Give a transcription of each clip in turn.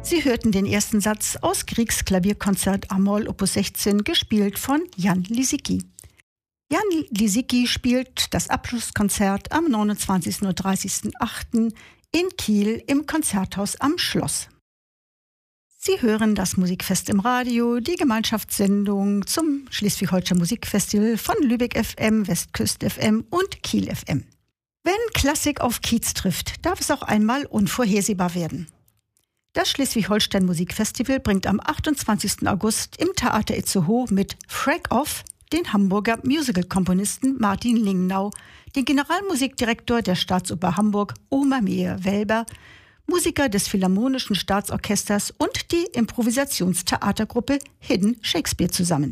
Sie hörten den ersten Satz aus Griegs Klavierkonzert A-Moll Opus 16, gespielt von Jan Lisicki. Jan Lisicki spielt das Abschlusskonzert am 29. und 30.08. in Kiel im Konzerthaus am Schloss. Sie hören das Musikfest im Radio, die Gemeinschaftssendung zum Schleswig-Holstein Musikfestival von Lübeck FM, Westküste FM und Kiel FM. Wenn Klassik auf Kiez trifft, darf es auch einmal unvorhersehbar werden. Das Schleswig-Holstein Musikfestival bringt am 28. August im Theater Itzehoe mit Frag Off den Hamburger Musical-Komponisten Martin Lingnau, den Generalmusikdirektor der Staatsoper Hamburg Omer Meyer-Welber, Musiker des Philharmonischen Staatsorchesters und die Improvisationstheatergruppe Hidden Shakespeare zusammen.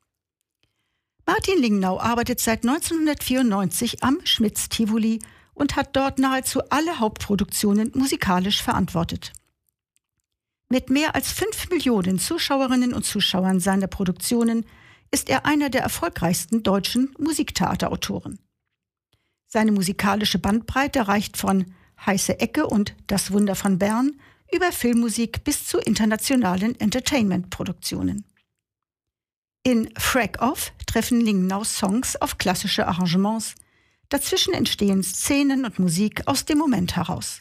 Martin Lingnau arbeitet seit 1994 am Schmitz-Tivoli und hat dort nahezu alle Hauptproduktionen musikalisch verantwortet. Mit mehr als 5 Millionen Zuschauerinnen und Zuschauern seiner Produktionen ist er einer der erfolgreichsten deutschen Musiktheaterautoren. Seine musikalische Bandbreite reicht von Heiße Ecke und Das Wunder von Bern über Filmmusik bis zu internationalen Entertainment-Produktionen. In Frag Off treffen Lingnaus Songs auf klassische Arrangements. Dazwischen entstehen Szenen und Musik aus dem Moment heraus.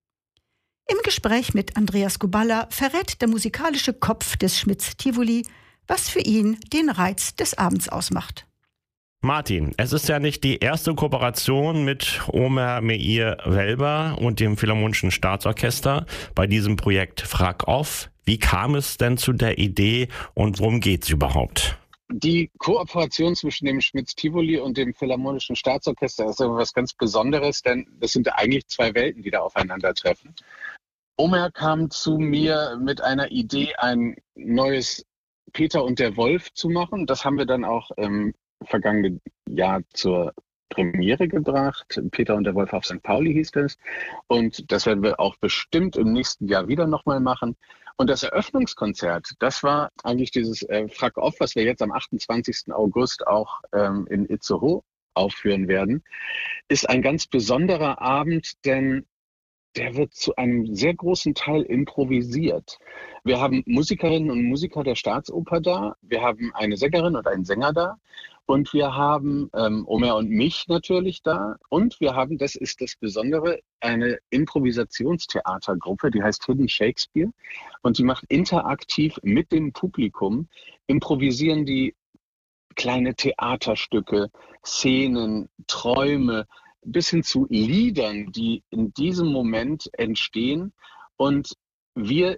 Im Gespräch mit Andreas Guballa verrät der musikalische Kopf des Schmitz-Tivoli, was für ihn den Reiz des Abends ausmacht. Martin, es ist ja nicht die erste Kooperation mit Omer Meyer-Welber und dem Philharmonischen Staatsorchester bei diesem Projekt Frag Off. Wie kam es denn zu der Idee und worum geht es überhaupt? Die Kooperation zwischen dem Schmitz-Tivoli und dem Philharmonischen Staatsorchester ist aber was ganz Besonderes, denn das sind ja eigentlich zwei Welten, die da aufeinandertreffen. Omer kam zu mir mit einer Idee, ein neues Peter und der Wolf zu machen. Das haben wir dann auch im vergangenen Jahr zur Premiere gebracht. Peter und der Wolf auf St. Pauli hieß das. Und das werden wir auch bestimmt im nächsten Jahr wieder nochmal machen. Und das Eröffnungskonzert, das war eigentlich dieses Frag Off, was wir jetzt am 28. August auch in Itzehoe aufführen werden, ist ein ganz besonderer Abend, denn der wird zu einem sehr großen Teil improvisiert. Wir haben Musikerinnen und Musiker der Staatsoper da, wir haben eine Sängerin und einen Sänger da und wir haben Omer und mich natürlich da und wir haben, das ist das Besondere, eine Improvisationstheatergruppe, die heißt Hidden Shakespeare und die macht interaktiv mit dem Publikum, improvisieren die kleine Theaterstücke, Szenen, Träume, bis hin zu Liedern, die in diesem Moment entstehen. Und wir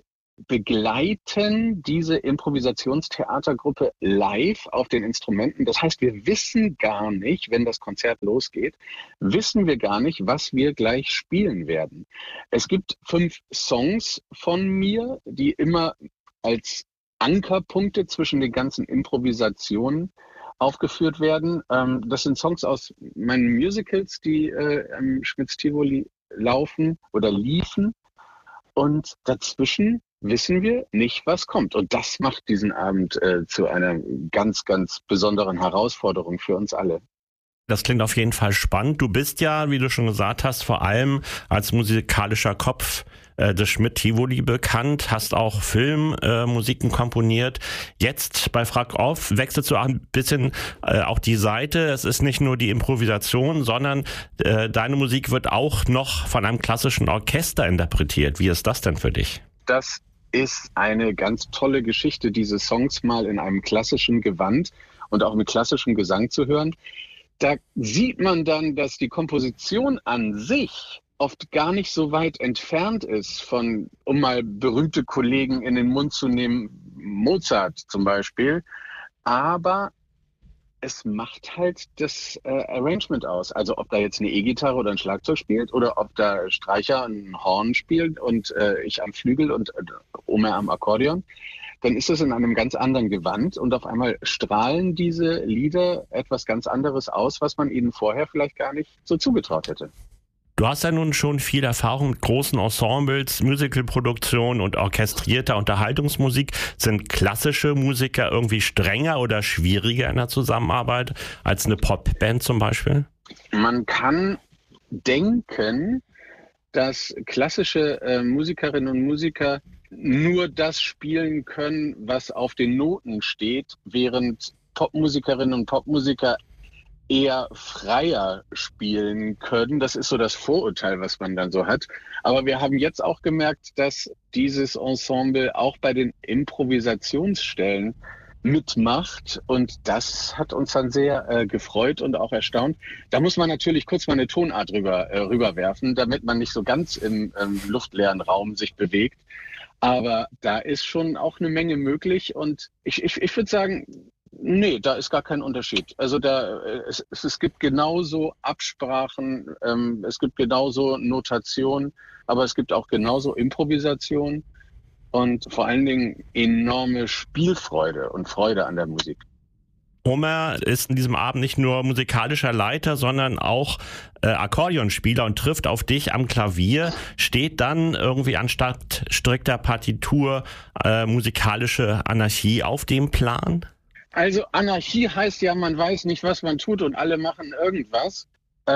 begleiten diese Improvisationstheatergruppe live auf den Instrumenten. Das heißt, wir wissen gar nicht, wenn das Konzert losgeht, wissen wir gar nicht, was wir gleich spielen werden. Es gibt 5 Songs von mir, die immer als Ankerpunkte zwischen den ganzen Improvisationen aufgeführt werden. Das sind Songs aus meinen Musicals, die am Schmitz-Tivoli laufen oder liefen. Und dazwischen wissen wir nicht, was kommt. Und das macht diesen Abend zu einer ganz, ganz besonderen Herausforderung für uns alle. Das klingt auf jeden Fall spannend. Du bist ja, wie du schon gesagt hast, vor allem als musikalischer Kopf des Schmidt-Tivoli bekannt, hast auch Filmmusiken komponiert. Jetzt bei Frag Off wechselst du auch ein bisschen auch die Seite. Es ist nicht nur die Improvisation, sondern deine Musik wird auch noch von einem klassischen Orchester interpretiert. Wie ist das denn für dich? Das ist eine ganz tolle Geschichte, diese Songs mal in einem klassischen Gewand und auch mit klassischem Gesang zu hören. Da sieht man dann, dass die Komposition an sich oft gar nicht so weit entfernt ist von, um mal berühmte Kollegen in den Mund zu nehmen, Mozart zum Beispiel. Aber es macht halt das Arrangement aus. Also ob da jetzt eine E-Gitarre oder ein Schlagzeug spielt oder ob da Streicher ein Horn spielt und ich am Flügel und Omer am Akkordeon, dann ist es in einem ganz anderen Gewand und auf einmal strahlen diese Lieder etwas ganz anderes aus, was man ihnen vorher vielleicht gar nicht so zugetraut hätte. Du hast ja nun schon viel Erfahrung mit großen Ensembles, Musicalproduktion und orchestrierter Unterhaltungsmusik. Sind klassische Musiker irgendwie strenger oder schwieriger in der Zusammenarbeit als eine Popband zum Beispiel? Man kann denken, dass klassische Musikerinnen und Musiker nur das spielen können, was auf den Noten steht, während Popmusikerinnen und Popmusiker eher freier spielen können. Das ist so das Vorurteil, was man dann so hat. Aber wir haben jetzt auch gemerkt, dass dieses Ensemble auch bei den Improvisationsstellen mitmacht, und das hat uns dann sehr gefreut und auch erstaunt. Da muss man natürlich kurz mal eine Tonart rüberwerfen, damit man nicht so ganz im luftleeren Raum sich bewegt. Aber da ist schon auch eine Menge möglich, und ich würde sagen, nee, da ist gar kein Unterschied. Also es gibt genauso Absprachen, es gibt genauso Notation, aber es gibt auch genauso Improvisation und vor allen Dingen enorme Spielfreude und Freude an der Musik. Omer ist in diesem Abend nicht nur musikalischer Leiter, sondern auch Akkordeonspieler und trifft auf dich am Klavier. Steht dann irgendwie anstatt strikter Partitur musikalische Anarchie auf dem Plan? Also Anarchie heißt ja, man weiß nicht, was man tut und alle machen irgendwas.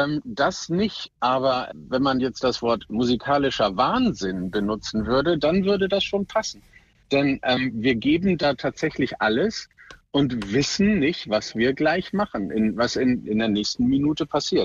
Das nicht, aber wenn man jetzt das Wort musikalischer Wahnsinn benutzen würde, dann würde das schon passen. Denn wir geben da tatsächlich alles und wissen nicht, was wir gleich machen, was in der nächsten Minute passiert.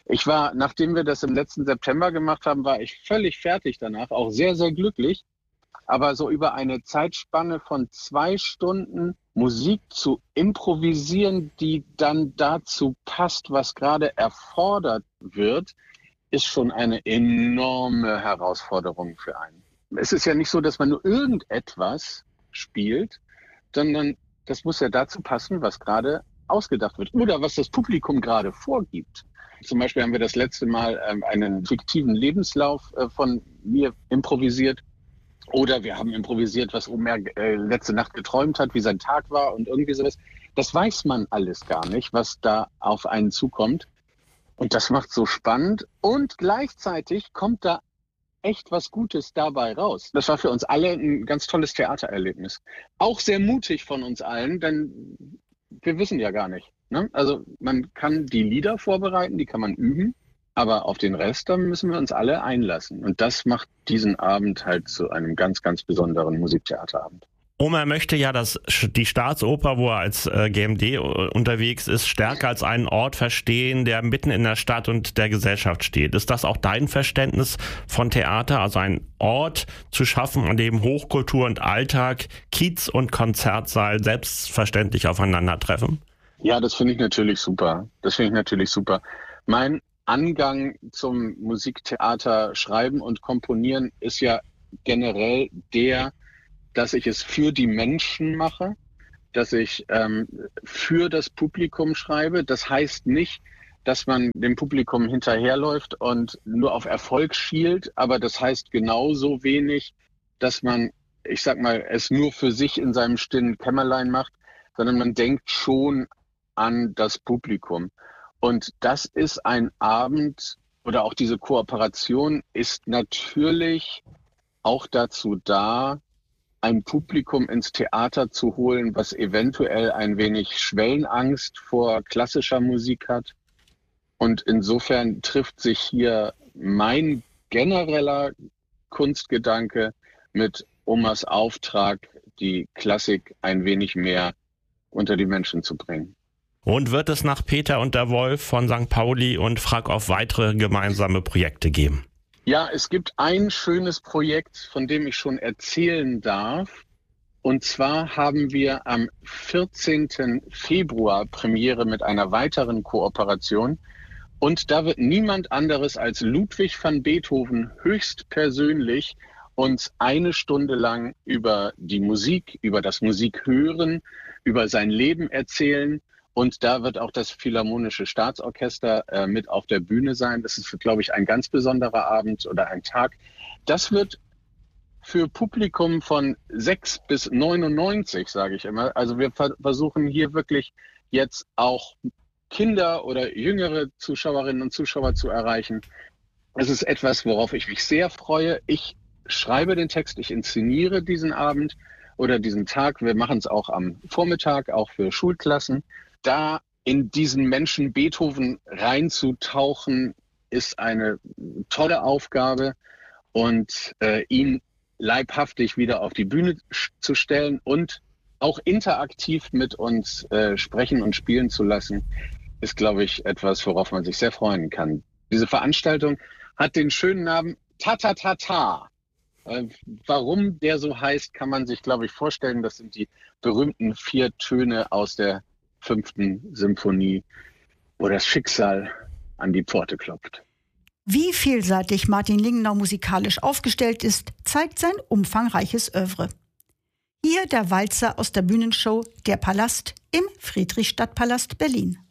Nachdem wir das im letzten September gemacht haben, war ich völlig fertig danach, auch sehr, sehr glücklich. Aber so über eine Zeitspanne von 2 Stunden Musik zu improvisieren, die dann dazu passt, was gerade erfordert wird, ist schon eine enorme Herausforderung für einen. Es ist ja nicht so, dass man nur irgendetwas spielt, sondern das muss ja dazu passen, was gerade ausgedacht wird oder was das Publikum gerade vorgibt. Zum Beispiel haben wir das letzte Mal einen fiktiven Lebenslauf von mir improvisiert. Oder wir haben improvisiert, was Omer letzte Nacht geträumt hat, wie sein Tag war und irgendwie sowas. Das weiß man alles gar nicht, was da auf einen zukommt. Und das macht so spannend. Und gleichzeitig kommt da echt was Gutes dabei raus. Das war für uns alle ein ganz tolles Theatererlebnis. Auch sehr mutig von uns allen, denn wir wissen ja gar nicht. Ne? Also man kann die Lieder vorbereiten, die kann man üben. Aber auf den Rest, da müssen wir uns alle einlassen. Und das macht diesen Abend halt zu einem ganz, ganz besonderen Musiktheaterabend. Omer möchte ja, dass die Staatsoper, wo er als GMD unterwegs ist, stärker als einen Ort verstehen, der mitten in der Stadt und der Gesellschaft steht. Ist das auch dein Verständnis von Theater? Also einen Ort zu schaffen, an dem Hochkultur und Alltag, Kiez und Konzertsaal selbstverständlich aufeinandertreffen? Ja, das finde ich natürlich super. Mein Angang zum Musiktheater schreiben und komponieren ist ja generell dass ich es für die Menschen mache, dass ich für das Publikum schreibe. Das heißt nicht, dass man dem Publikum hinterherläuft und nur auf Erfolg schielt, aber das heißt genauso wenig, dass man, ich sag mal, es nur für sich in seinem stillen Kämmerlein macht, sondern man denkt schon an das Publikum. Und das ist ein Abend oder auch diese Kooperation ist natürlich auch dazu da, ein Publikum ins Theater zu holen, was eventuell ein wenig Schwellenangst vor klassischer Musik hat. Und insofern trifft sich hier mein genereller Kunstgedanke mit Omers Auftrag, die Klassik ein wenig mehr unter die Menschen zu bringen. Und wird es nach Peter und der Wolf von St. Pauli und Frag auf weitere gemeinsame Projekte geben? Ja, es gibt ein schönes Projekt, von dem ich schon erzählen darf. Und zwar haben wir am 14. Februar Premiere mit einer weiteren Kooperation. Und da wird niemand anderes als Ludwig van Beethoven höchstpersönlich uns 1 Stunde lang über die Musik, über das Musikhören, über sein Leben erzählen. Und da wird auch das Philharmonische Staatsorchester mit auf der Bühne sein. Das ist, glaube ich, ein ganz besonderer Abend oder ein Tag. Das wird für Publikum von 6 bis 99, sage ich immer. Also wir versuchen hier wirklich jetzt auch Kinder oder jüngere Zuschauerinnen und Zuschauer zu erreichen. Es ist etwas, worauf ich mich sehr freue. Ich schreibe den Text, ich inszeniere diesen Abend oder diesen Tag. Wir machen es auch am Vormittag, auch für Schulklassen. Da in diesen Menschen Beethoven reinzutauchen, ist eine tolle Aufgabe und ihn leibhaftig wieder auf die Bühne zu stellen und auch interaktiv mit uns sprechen und spielen zu lassen, ist, glaube ich, etwas, worauf man sich sehr freuen kann. Diese Veranstaltung hat den schönen Namen Ta-Ta-Ta-Ta. Warum der so heißt, kann man sich, glaube ich, vorstellen. Das sind die berühmten 4 Töne aus der 5. Symphonie, wo das Schicksal an die Pforte klopft. Wie vielseitig Martin Lingnau musikalisch aufgestellt ist, zeigt sein umfangreiches Œuvre. Hier der Walzer aus der Bühnenshow Der Palast im Friedrichstadtpalast Berlin.